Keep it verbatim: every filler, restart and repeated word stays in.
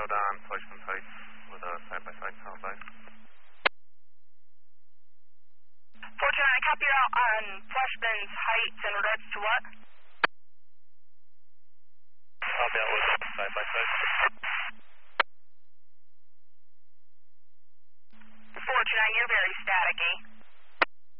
out on Fleischman's Heights with a side-by-side sound bite. Fortune, I copy you out on Fleischman's Heights in regards to what? Copy out with a side-by-side.